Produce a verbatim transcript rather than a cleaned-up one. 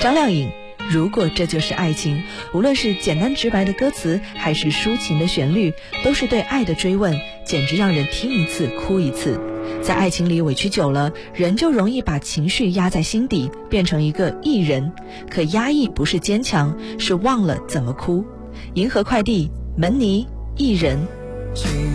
张靓颖，如果这就是爱情，无论是简单直白的歌词，还是抒情的旋律，都是对爱的追问，简直让人听一次哭一次。在爱情里委屈久了，人就容易把情绪压在心底，变成一个艺人。可压抑不是坚强，是忘了怎么哭。银河快递，门尼，艺人。